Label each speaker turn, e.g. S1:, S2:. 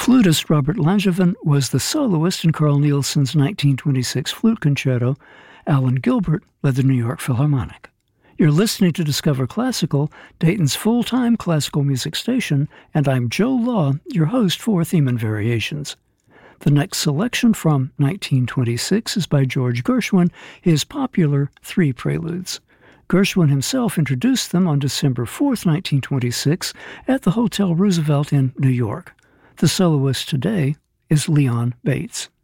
S1: Flutist Robert Langevin was the soloist in Carl Nielsen's 1926 flute concerto. Alan Gilbert led the New York Philharmonic. You're listening to Discover Classical, Dayton's full-time classical music station, and I'm Joe Law, your host for Theme and Variations. The next selection from 1926 is by George Gershwin, his popular Three Preludes. Gershwin himself introduced them on December 4th, 1926, at the Hotel Roosevelt in New York. The soloist today is Leon Bates.